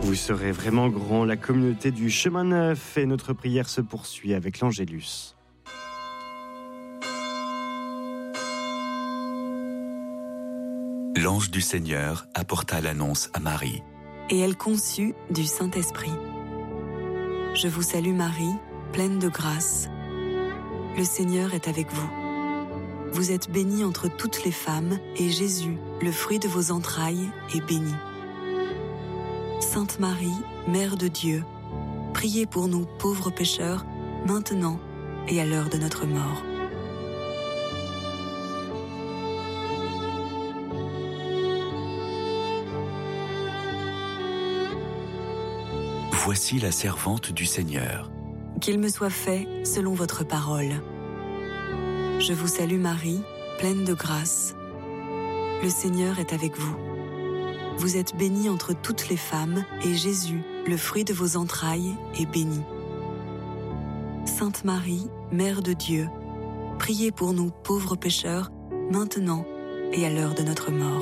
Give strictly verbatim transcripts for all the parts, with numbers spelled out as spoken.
Vous serez vraiment grand, la communauté du Chemin Neuf, et notre prière se poursuit avec l'Angélus. L'ange du Seigneur apporta l'annonce à Marie. Et elle conçut du Saint-Esprit. Je vous salue Marie, pleine de grâce. Le Seigneur est avec vous. Vous êtes bénie entre toutes les femmes, et Jésus, le fruit de vos entrailles, est béni. Sainte Marie, Mère de Dieu, priez pour nous pauvres pécheurs, maintenant et à l'heure de notre mort. Voici la servante du Seigneur. Qu'il me soit fait selon votre parole. Je vous salue Marie, pleine de grâce. Le Seigneur est avec vous. Vous êtes bénie entre toutes les femmes, et Jésus, le fruit de vos entrailles, est béni. Sainte Marie, Mère de Dieu, priez pour nous pauvres pécheurs, maintenant et à l'heure de notre mort.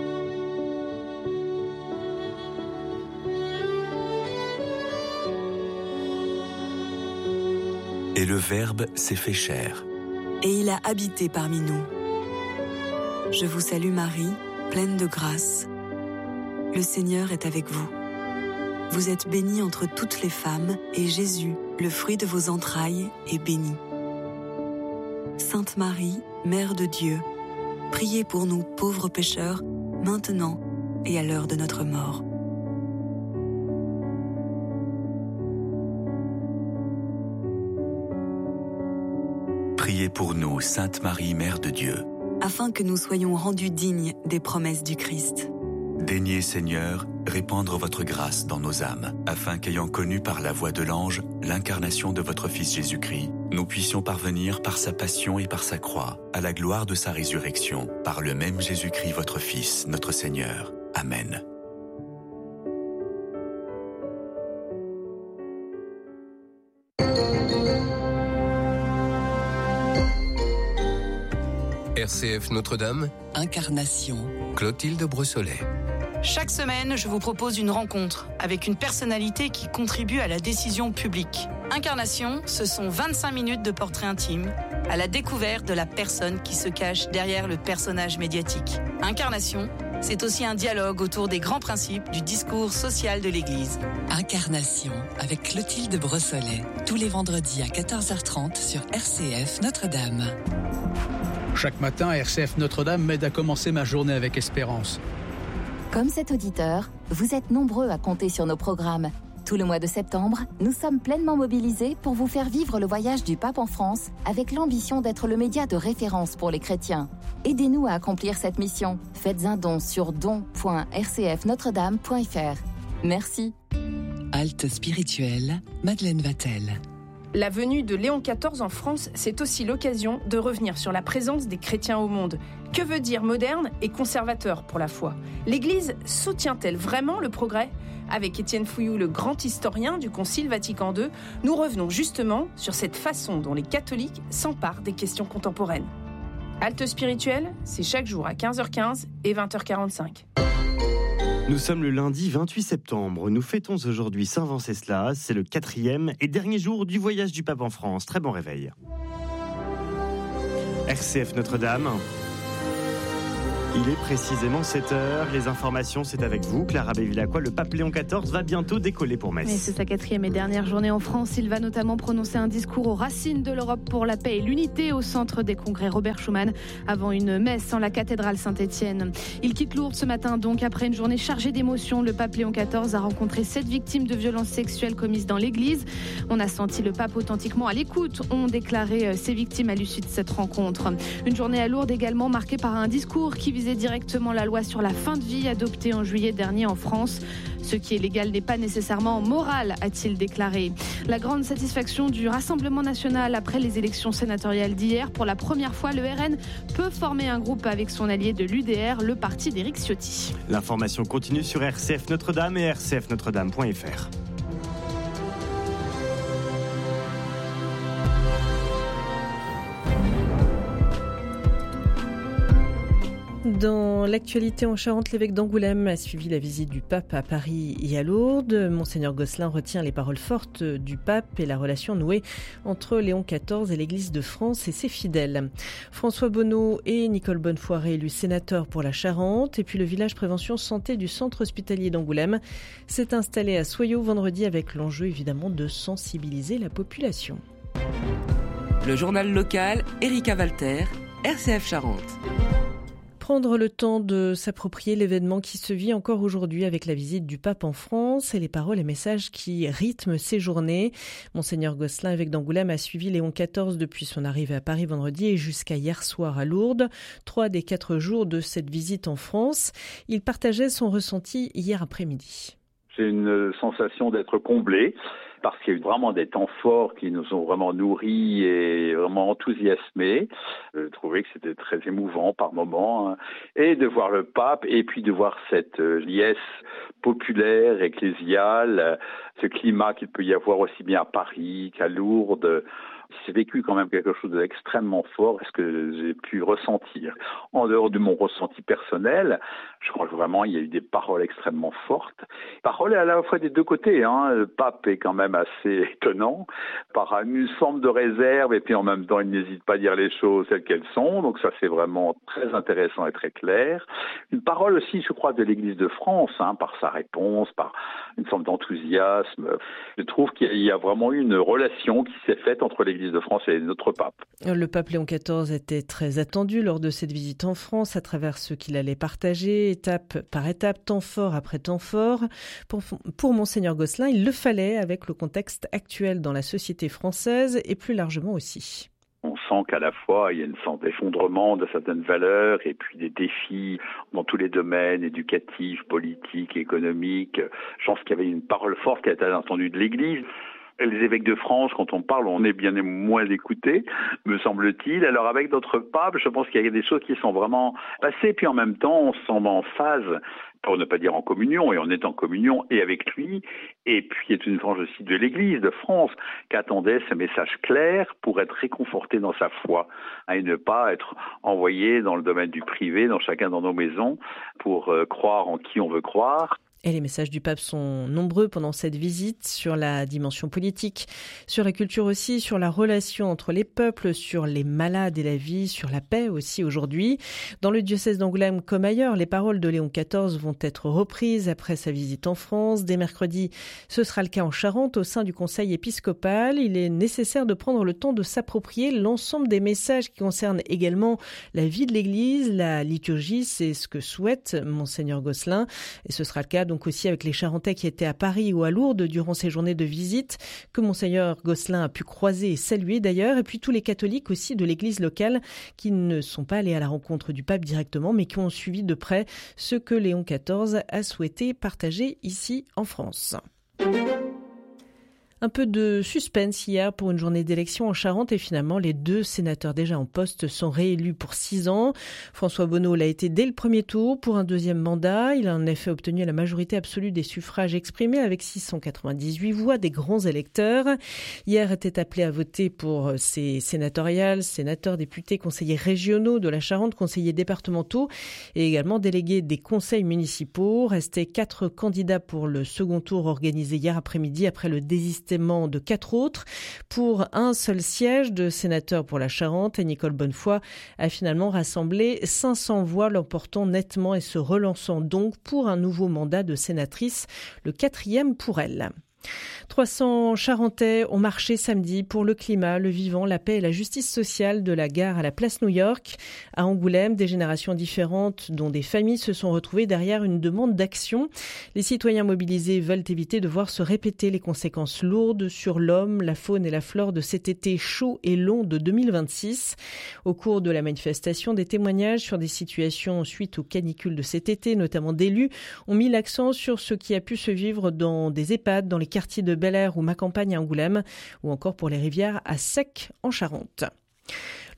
Et le Verbe s'est fait chair. Et il a habité parmi nous. Je vous salue Marie, pleine de grâce. Le Seigneur est avec vous. Vous êtes bénie entre toutes les femmes, et Jésus, le fruit de vos entrailles, est béni. Sainte Marie, Mère de Dieu, priez pour nous pauvres pécheurs, maintenant et à l'heure de notre mort. Priez pour nous, Sainte Marie, Mère de Dieu. Afin que nous soyons rendus dignes des promesses du Christ. Daignez, Seigneur, répandre votre grâce dans nos âmes, afin qu'ayant connu par la voix de l'ange l'incarnation de votre Fils Jésus-Christ, nous puissions parvenir par sa passion et par sa croix, à la gloire de sa résurrection, par le même Jésus-Christ votre Fils, notre Seigneur. Amen. R C F Notre-Dame, Incarnation. Clotilde Brossolet. Chaque semaine, je vous propose une rencontre avec une personnalité qui contribue à la décision publique. Incarnation, ce sont vingt-cinq minutes de portrait intime, à la découverte de la personne qui se cache derrière le personnage médiatique. Incarnation, c'est aussi un dialogue autour des grands principes du discours social de l'Église. Incarnation, avec Clotilde Brossolet, tous les vendredis à quatorze heures trente sur R C F Notre-Dame. Chaque matin, R C F Notre-Dame m'aide à commencer ma journée avec espérance. Comme cet auditeur, vous êtes nombreux à compter sur nos programmes. Tout le mois de septembre, nous sommes pleinement mobilisés pour vous faire vivre le voyage du pape en France avec l'ambition d'être le média de référence pour les chrétiens. Aidez-nous à accomplir cette mission. Faites un don sur don point r c f notre dame point f r. Merci. Halte spirituelle, Madeleine Vatel. La venue de Léon quatorze en France, c'est aussi l'occasion de revenir sur la présence des chrétiens au monde. Que veut dire moderne et conservateur pour la foi ? L'Église soutient-elle vraiment le progrès ? Avec Étienne Fouilloux, le grand historien du Concile Vatican deux, nous revenons justement sur cette façon dont les catholiques s'emparent des questions contemporaines. Halte spirituelle, c'est chaque jour à quinze heures quinze et vingt heures quarante-cinq. Nous sommes le lundi vingt-huit septembre. Nous fêtons aujourd'hui Saint Venceslas. C'est le quatrième et dernier jour du voyage du pape en France. Très bon réveil. R C F Notre-Dame. Il est précisément sept heures. Les informations, c'est avec vous, Clara Bévilacqua. Le pape Léon quatorze va bientôt décoller pour Metz. Et c'est sa quatrième et dernière journée en France. Il va notamment prononcer un discours aux racines de l'Europe pour la paix et l'unité au centre des congrès Robert Schuman avant une messe en la cathédrale Saint-Étienne. Il quitte Lourdes ce matin donc après une journée chargée d'émotions. Le pape Léon quatorze a rencontré sept victimes de violences sexuelles commises dans l'église. On a senti le pape authentiquement à l'écoute, ont déclaré ces victimes à l'issue de cette rencontre. Une journée à Lourdes également marquée par un discours qui visait directement la loi sur la fin de vie adoptée en juillet dernier en France. Ce qui est légal n'est pas nécessairement moral, a-t-il déclaré. La grande satisfaction du Rassemblement national après les élections sénatoriales d'hier. Pour la première fois, le R N peut former un groupe avec son allié de l'U D R, le parti d'Éric Ciotti. L'information continue sur R C F Notre-Dame et r c f notre dame point f r. Dans l'actualité en Charente, l'évêque d'Angoulême a suivi la visite du pape à Paris et à Lourdes. Monseigneur Gosselin retient les paroles fortes du pape et la relation nouée entre Léon quatorze et l'Église de France et ses fidèles. François Bonneau et Nicole Bonnefoy élus sénateurs pour la Charente. Et puis le village prévention santé du centre hospitalier d'Angoulême s'est installé à Soyaux vendredi avec l'enjeu évidemment de sensibiliser la population. Le journal local, Erika Walter, R C F Charente. Prendre le temps de s'approprier l'événement qui se vit encore aujourd'hui avec la visite du pape en France et les paroles et messages qui rythment ces journées. Monseigneur Gosselin, évêque d'Angoulême, a suivi Léon quatorze depuis son arrivée à Paris vendredi et jusqu'à hier soir à Lourdes. Trois des quatre jours de cette visite en France. Il partageait son ressenti hier après-midi. C'est une sensation d'être comblé parce qu'il y a eu vraiment des temps forts qui nous ont vraiment nourris et vraiment enthousiasmés. Je trouvais que c'était très émouvant par moments. Hein. Et de voir le pape et puis de voir cette liesse populaire, ecclésiale, ce climat qu'il peut y avoir aussi bien à Paris qu'à Lourdes. C'est vécu quand même quelque chose d'extrêmement fort, ce que j'ai pu ressentir. En dehors de mon ressenti personnel, je crois que vraiment il y a eu des paroles extrêmement fortes. Paroles à la fois des deux côtés. Hein. Le pape est quand même assez étonnant, par une forme de réserve, et puis en même temps il n'hésite pas à dire les choses telles qu'elles sont. Donc ça c'est vraiment très intéressant et très clair. Une parole aussi, je crois, de l'Église de France, hein, par sa réponse, par une forme d'enthousiasme. Je trouve qu'il y a vraiment eu une relation qui s'est faite entre l'Église de France et notre pape. Le pape Léon quatorze était très attendu lors de cette visite en France à travers ce qu'il allait partager, étape par étape, temps fort après temps fort. Pour, pour Monseigneur Gosselin, il le fallait avec le contexte actuel dans la société française et plus largement aussi. On sent qu'à la fois, il y a une sorte d'effondrement de certaines valeurs et puis des défis dans tous les domaines, éducatifs, politiques, économiques. Je pense qu'il y avait une parole forte qui a été entendue de l'Église. Les évêques de France, quand on parle, on est bien moins écoutés, me semble-t-il. Alors avec notre pape, je pense qu'il y a des choses qui sont vraiment passées. Puis en même temps, on se sent en phase, pour ne pas dire en communion, et on est en communion et avec lui. Et puis il y a une frange aussi de l'Église de France qui attendait ce message clair pour être réconforté dans sa foi, hein, et ne pas être envoyé dans le domaine du privé, dans chacun dans nos maisons, pour euh, croire en qui on veut croire. Et les messages du pape sont nombreux pendant cette visite sur la dimension politique, sur la culture aussi, sur la relation entre les peuples, sur les malades et la vie, sur la paix aussi aujourd'hui. Dans le diocèse d'Angoulême comme ailleurs, les paroles de Léon quatorze vont être reprises après sa visite en France. Dès mercredi, ce sera le cas en Charente au sein du conseil épiscopal. Il est nécessaire de prendre le temps de s'approprier l'ensemble des messages qui concernent également la vie de l'Église, la liturgie, c'est ce que souhaite Monseigneur Gosselin. Et ce sera le cas donc aussi avec les Charentais qui étaient à Paris ou à Lourdes durant ces journées de visite, que Monseigneur Gosselin a pu croiser et saluer d'ailleurs, et puis tous les catholiques aussi de l'église locale qui ne sont pas allés à la rencontre du pape directement, mais qui ont suivi de près ce que Léon quatorze a souhaité partager ici en France. Un peu de suspense hier pour une journée d'élection en Charente et finalement les deux sénateurs déjà en poste sont réélus pour six ans. François Bonneau l'a été dès le premier tour pour un deuxième mandat. Il a en effet obtenu la majorité absolue des suffrages exprimés avec six cent quatre-vingt-dix-huit voix des grands électeurs. Hier étaient appelés à voter pour ces sénatoriales, sénateurs, députés, conseillers régionaux de la Charente, conseillers départementaux et également délégués des conseils municipaux. Restaient quatre candidats pour le second tour organisé hier après-midi après le désistement de quatre autres pour un seul siège de sénateur pour la Charente. Et Nicole Bonnefoy a finalement rassemblé cinq cents voix, l'emportant nettement et se relançant donc pour un nouveau mandat de sénatrice, le quatrième pour elle. trois cents Charentais ont marché samedi pour le climat, le vivant, la paix et la justice sociale de la gare à la place New York. À Angoulême, des générations différentes, dont des familles, se sont retrouvées derrière une demande d'action. Les citoyens mobilisés veulent éviter de voir se répéter les conséquences lourdes sur l'homme, la faune et la flore de cet été chaud et long de deux mille vingt-six. Au cours de la manifestation, des témoignages sur des situations suite aux canicules de cet été, notamment d'élus, ont mis l'accent sur ce qui a pu se vivre dans des EHPAD, dans les quartiers de Bel Air ou Ma Campagne à Angoulême, ou encore pour les rivières à Sec en Charente.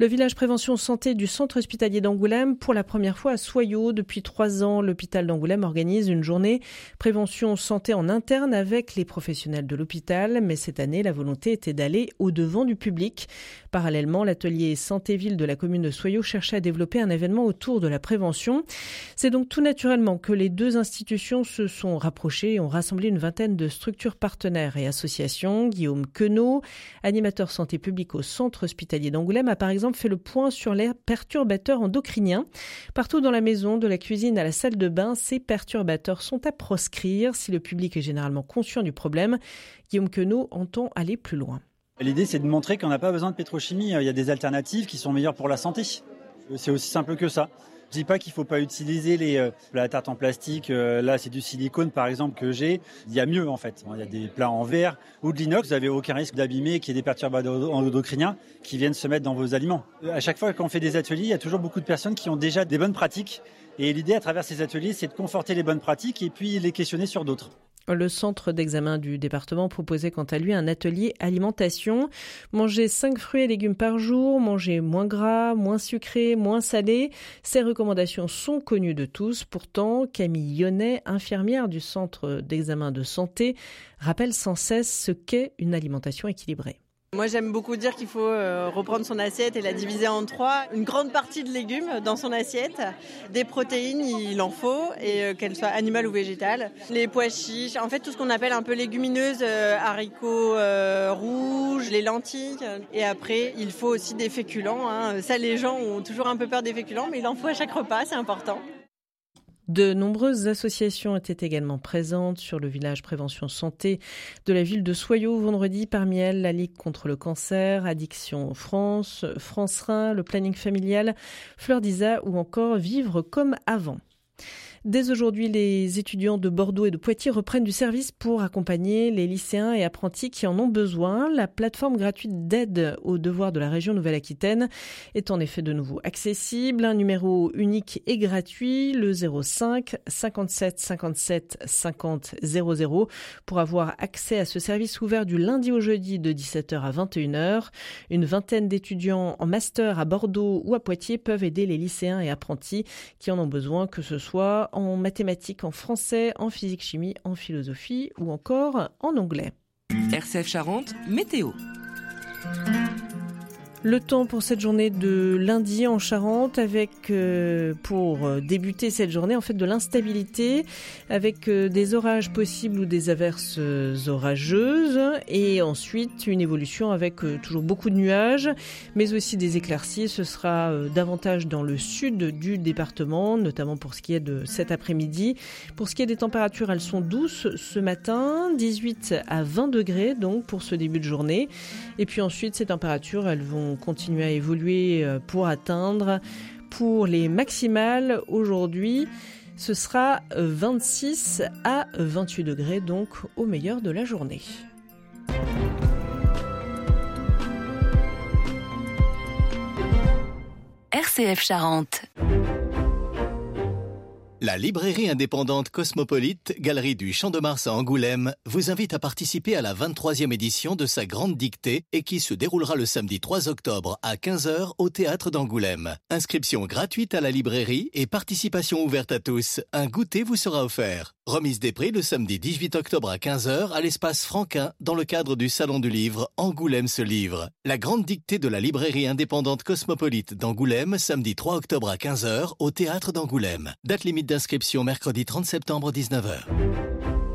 Le village prévention santé du centre hospitalier d'Angoulême, pour la première fois à Soyaux. Depuis trois ans, l'hôpital d'Angoulême organise une journée prévention santé en interne avec les professionnels de l'hôpital. Mais cette année, la volonté était d'aller au-devant du public. Parallèlement, l'atelier santé-ville de la commune de Soyaux cherchait à développer un événement autour de la prévention. C'est donc tout naturellement que les deux institutions se sont rapprochées et ont rassemblé une vingtaine de structures partenaires et associations. Guillaume Queneau, animateur santé publique au centre hospitalier d'Angoulême, a par exemple fait le point sur les perturbateurs endocriniens. Partout dans la maison, de la cuisine à la salle de bain, ces perturbateurs sont à proscrire. Si le public est généralement conscient du problème, Guillaume Queneau entend aller plus loin. L'idée, c'est de montrer qu'on n'a pas besoin de pétrochimie. Il y a des alternatives qui sont meilleures pour la santé. C'est aussi simple que ça. Je dis pas qu'il faut pas utiliser les, euh, la tarte en plastique. Euh, là, c'est du silicone, par exemple, que j'ai. Il y a mieux, en fait. Il y a des plats en verre ou de l'inox. Vous n'avez aucun risque d'abîmer, qu'il y ait des perturbateurs endocriniens qui viennent se mettre dans vos aliments. À chaque fois qu'on fait des ateliers, il y a toujours beaucoup de personnes qui ont déjà des bonnes pratiques. Et l'idée, à travers ces ateliers, c'est de conforter les bonnes pratiques et puis les questionner sur d'autres. Le centre d'examen du département proposait quant à lui un atelier alimentation. Manger cinq fruits et légumes par jour, manger moins gras, moins sucré, moins salé. Ces recommandations sont connues de tous. Pourtant, Camille Yonnet, infirmière du centre d'examen de santé, rappelle sans cesse ce qu'est une alimentation équilibrée. Moi, j'aime beaucoup dire qu'il faut reprendre son assiette et la diviser en trois. Une grande partie de légumes dans son assiette. Des protéines, il en faut, et qu'elles soient animales ou végétales. Les pois chiches, en fait, tout ce qu'on appelle un peu légumineuses, haricots euh, rouges, les lentilles. Et après, il faut aussi des féculents. Hein. Ça, les gens ont toujours un peu peur des féculents, mais il en faut à chaque repas, c'est important. De nombreuses associations étaient également présentes sur le village prévention santé de la ville de Soyaux vendredi. Parmi elles, la Ligue contre le cancer, Addiction France, France Rhin, le planning familial, Fleur d'Isa ou encore Vivre comme avant. Dès aujourd'hui, les étudiants de Bordeaux et de Poitiers reprennent du service pour accompagner les lycéens et apprentis qui en ont besoin. La plateforme gratuite d'aide aux devoirs de la région Nouvelle-Aquitaine est en effet de nouveau accessible. Un numéro unique et gratuit, le zéro cinq cinquante-sept cinquante-sept cinquante zéro zéro, pour avoir accès à ce service ouvert du lundi au jeudi de dix-sept heures à vingt et une heures. Une vingtaine d'étudiants en master à Bordeaux ou à Poitiers peuvent aider les lycéens et apprentis qui en ont besoin, que ce soit en mathématiques, en français, en physique-chimie, en philosophie ou encore en anglais. R C F Charente, météo. Le temps pour cette journée de lundi en Charente, avec euh, pour débuter cette journée en fait de l'instabilité, avec euh, des orages possibles ou des averses euh, orageuses, et ensuite une évolution avec euh, toujours beaucoup de nuages, mais aussi des éclaircies. Ce sera euh, davantage dans le sud du département, notamment pour ce qui est de cet après-midi. Pour ce qui est des températures, elles sont douces ce matin, dix-huit à vingt degrés donc pour ce début de journée, et puis ensuite ces températures elles vont continuer à évoluer pour atteindre, pour les maximales aujourd'hui, ce sera vingt-six à vingt-huit degrés, donc au meilleur de la journée. R C F Charente. La librairie indépendante Cosmopolite, galerie du Champ de Mars à Angoulême, vous invite à participer à la vingt-troisième édition de sa grande dictée et qui se déroulera le samedi trois octobre à quinze heures au théâtre d'Angoulême. Inscription gratuite à la librairie et participation ouverte à tous. Un goûter vous sera offert. Remise des prix le samedi dix-huit octobre à quinze heures à l'espace Franquin dans le cadre du Salon du Livre Angoulême se livre. La grande dictée de la librairie indépendante Cosmopolite d'Angoulême, samedi trois octobre à quinze heures au théâtre d'Angoulême. Date limite d'inscription mercredi trente septembre dix-neuf heures.